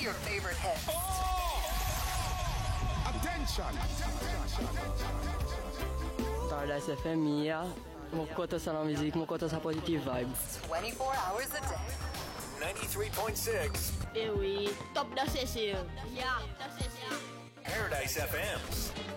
your favorite hits. Attention! Paradise FM hier. Mon koto sa la musique, mon koto sa positive vibes. 24 hours a day. 93.6. Eh oui, top da Cecil. Yeah, da Cecil. Paradise FM.